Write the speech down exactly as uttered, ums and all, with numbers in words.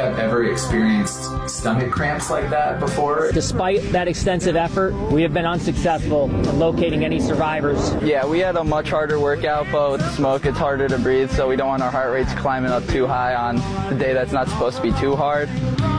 have ever experienced stomach cramps like that before? Despite that extensive effort, we have been unsuccessful in locating any survivors. Yeah, we had a much harder workout, but with the smoke it's harder to breathe, so we don't want our heart rates climbing up too high on the day that's not supposed to be too hard.